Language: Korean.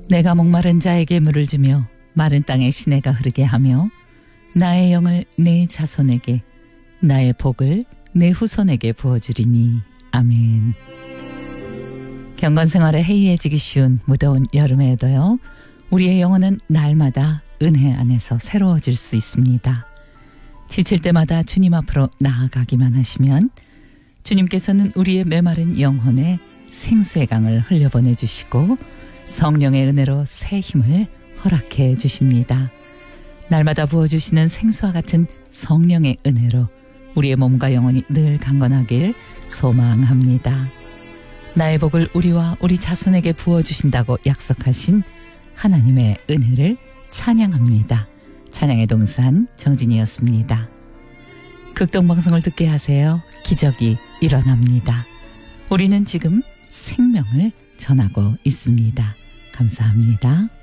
내가 목마른 자에게 물을 주며 마른 땅에 시내가 흐르게 하며 나의 영을 내 자손에게 나의 복을 내 후손에게 부어주리니. 아멘. 경건생활에 해이해지기 쉬운 무더운 여름에도요, 우리의 영혼은 날마다 은혜 안에서 새로워질 수 있습니다. 지칠 때마다 주님 앞으로 나아가기만 하시면 주님께서는 우리의 메마른 영혼에 생수의 강을 흘려보내주시고 성령의 은혜로 새 힘을 허락해 주십니다. 날마다 부어주시는 생수와 같은 성령의 은혜로 우리의 몸과 영혼이 늘 강건하길 소망합니다. 나의 복을 우리와 우리 자손에게 부어주신다고 약속하신 하나님의 은혜를 찬양합니다. 찬양의 동산 정진이었습니다. 극동방송을 듣게 하세요. 기적이 일어납니다. 우리는 지금 생명을 전하고 있습니다. 감사합니다.